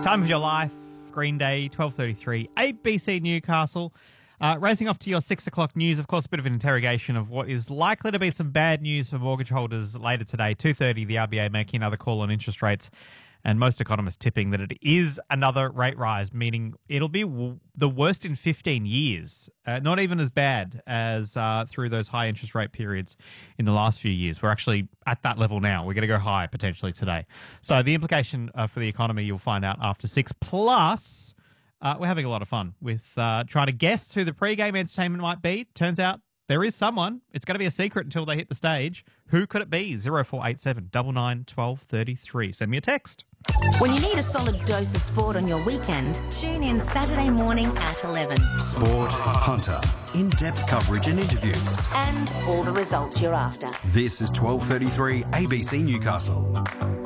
Time of Your Life, Green Day, 12:33, ABC Newcastle. Racing off to your 6 o'clock news, of course, a bit of an interrogation of what is likely to be some bad news for mortgage holders later today. 2:30, the RBA making another call on interest rates, and most economists tipping that it is another rate rise, meaning it'll be the worst in 15 years. Not even as bad as through those high interest rate periods in the last few years. We're actually at that level now. We're going to go high potentially today. So the implication for the economy you'll find out after 6. Plus, we're having a lot of fun with trying to guess who the pre-game entertainment might be. Turns out there is someone. It's going to be a secret until they hit the stage. Who could it be? 0487 99 12 33. Send me a text. When you need a solid dose of sport on your weekend, tune in Saturday morning at 11. Sport, Hunter, in-depth coverage and interviews. And all the results you're after. This is 12:33 ABC Newcastle.